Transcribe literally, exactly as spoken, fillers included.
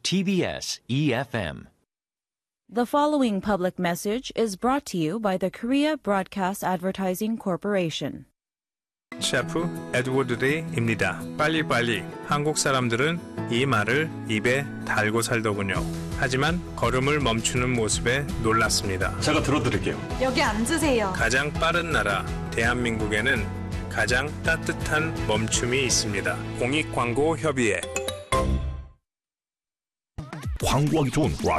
T B S E F M. The following public message is brought to you by the Korea Broadcast Advertising Corporation. 셰프 에드워드 레이입니다. 빨리빨리. 한국 사람들은 이 말을 입에 달고 살더군요. 하지만 걸음을 멈추는 모습에 놀랐습니다. 제가 들어드릴게요. 여기 앉으세요. 가장 빠른 나라 대한민국에는 가장 따뜻한 멈춤이 있습니다. 공익광고협의회. 광고하기 좋은